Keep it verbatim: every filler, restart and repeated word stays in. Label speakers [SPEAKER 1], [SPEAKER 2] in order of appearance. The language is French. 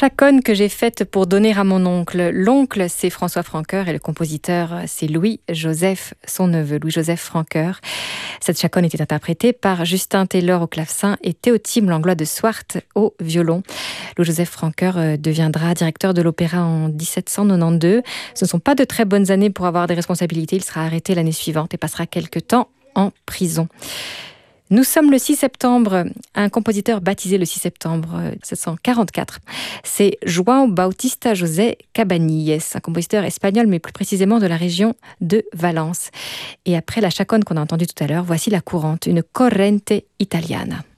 [SPEAKER 1] chaconne que j'ai faite pour donner à mon oncle. L'oncle, c'est François Francoeur et le compositeur, c'est Louis-Joseph, son neveu, Louis-Joseph Francoeur. Cette chaconne était interprétée par Justin Taylor au clavecin et Théotime Langlois de Swart au violon. Louis-Joseph Francoeur deviendra directeur de l'opéra en dix-sept cent quatre-vingt-douze. Ce ne sont pas de très bonnes années pour avoir des responsabilités. Il sera arrêté l'année suivante et passera quelque temps en prison. Nous sommes le six septembre, un compositeur baptisé le six septembre mille sept cent quarante-quatre. C'est João Bautista José Cabanilles, un compositeur espagnol, mais plus précisément de la région de Valence. Et après la chaconne qu'on a entendue tout à l'heure, voici la courante, une corrente italiana.